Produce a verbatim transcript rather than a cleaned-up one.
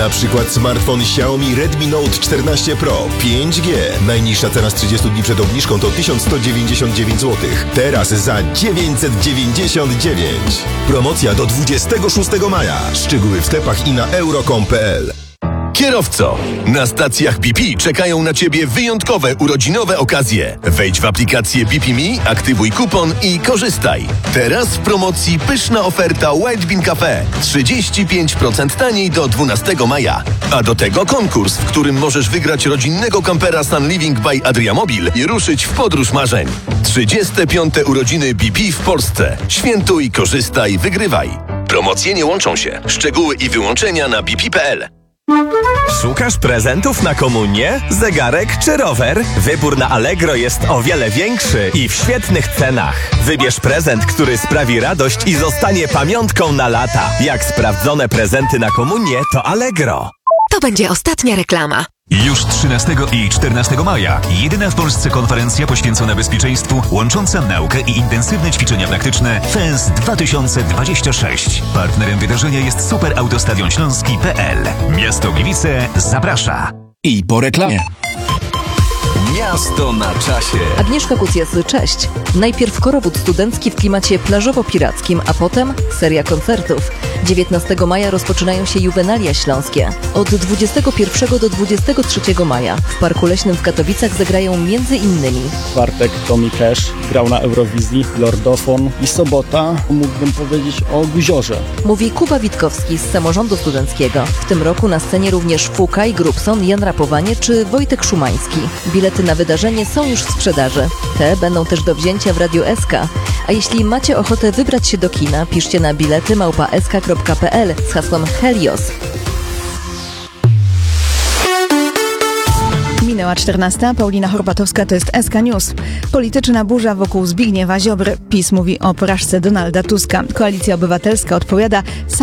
Na przykład smartfon Xiaomi Redmi Note czternaście Pro pięć G. Najniższa cena z trzydziestu dni przed obniżką to tysiąc sto dziewięćdziesiąt dziewięć złotych. Teraz za dziewięćset dziewięćdziesiąt dziewięć. Promocja do dwudziestego szóstego maja. Szczegóły w sklepach i na euro kropka com kropka p l. Kierowco, na stacjach B P czekają na Ciebie wyjątkowe urodzinowe okazje. Wejdź w aplikację B P Me, aktywuj kupon i korzystaj. Teraz w promocji pyszna oferta White Bean Cafe. trzydzieści pięć procent taniej do dwunastego maja. A do tego konkurs, w którym możesz wygrać rodzinnego kampera Sun Living by Adriamobil i ruszyć w podróż marzeń. trzydzieste piąte urodziny B P w Polsce. Świętuj, korzystaj, wygrywaj. Promocje nie łączą się. Szczegóły i wyłączenia na b p kropka p l. Szukasz prezentów na komunię? Zegarek czy rower? Wybór na Allegro jest o wiele większy i w świetnych cenach. Wybierz prezent, który sprawi radość i zostanie pamiątką na lata. Jak sprawdzone prezenty na komunię, to Allegro. To będzie ostatnia reklama. Już trzynastego i czternastego maja jedyna w Polsce konferencja poświęcona bezpieczeństwu, łącząca naukę i intensywne ćwiczenia praktyczne F E S dwa tysiące dwadzieścia sześć. Partnerem wydarzenia jest Superautostadion Śląski kropka p l. Miasto Gliwice zaprasza. I po reklamie. Miasto na czasie. Agnieszka Kucjas, cześć. Najpierw korowód studencki w klimacie plażowo-pirackim, a potem seria koncertów. dziewiętnastego maja rozpoczynają się Juwenalia Śląskie. Od dwudziestego pierwszego do dwudziestego trzeciego maja w Parku Leśnym w Katowicach zagrają między innymi W czwartek Tommy Cash grał na Eurowizji, Lordofon i sobota mógłbym powiedzieć o Guziorze. mówi Kuba Witkowski z Samorządu Studenckiego. W tym roku na scenie również Fukaj, Grubson, Jan Rapowanie czy Wojtek Szumański. Bilety na wydarzenie są już w sprzedaży. Te będą też do wzięcia w Radiu S K. A jeśli macie ochotę wybrać się do kina, piszcie na bilety małpa s k kropka p l z hasłem Helios. Minęła czternasta. Paulina Horbatowska, to jest S K News. Polityczna burza wokół Zbigniewa Ziobry. PiS mówi o porażce Donalda Tuska. Koalicja Obywatelska odpowiada: